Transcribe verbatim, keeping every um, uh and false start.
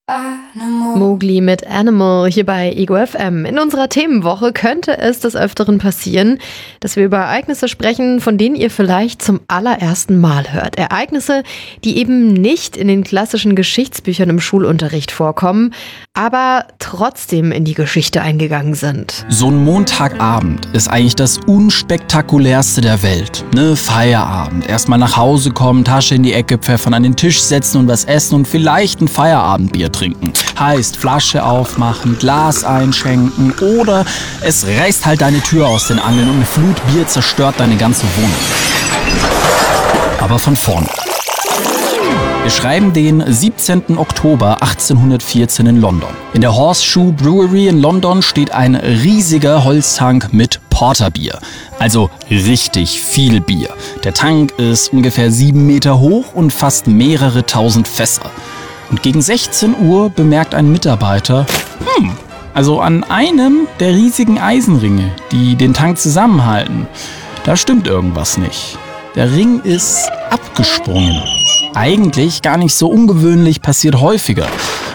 Mowgli mit Animal hier bei Ego F M. In unserer Themenwoche könnte es des Öfteren passieren, dass wir über Ereignisse sprechen, von denen ihr vielleicht zum allerersten Mal hört. Ereignisse, die eben nicht in den klassischen Geschichtsbüchern im Schulunterricht vorkommen, aber trotzdem in die Geschichte eingegangen sind. So ein Montagabend ist eigentlich das unspektakulärste der Welt. Ne, Feierabend. Erstmal nach Hause kommen, Tasche in die Ecke pfeffern, an den Tisch setzen und was essen und vielleicht ein Feierabendbier trinken. Heißt, Flasche aufmachen, Glas einschenken oder es reißt halt deine Tür aus den Angeln und eine Flut Bier zerstört deine ganze Wohnung. Aber von vorne. Wir schreiben den siebzehnten Oktober achtzehnhundertvierzehn in London. In der Horseshoe Brewery in London steht ein riesiger Holztank mit Porterbier. Also richtig viel Bier. Der Tank ist ungefähr sieben Meter hoch und fasst mehrere tausend Fässer. Und gegen sechzehn Uhr bemerkt ein Mitarbeiter, hm, also an einem der riesigen Eisenringe, die den Tank zusammenhalten, da stimmt irgendwas nicht. Der Ring ist abgesprungen. Eigentlich gar nicht so ungewöhnlich, passiert häufiger.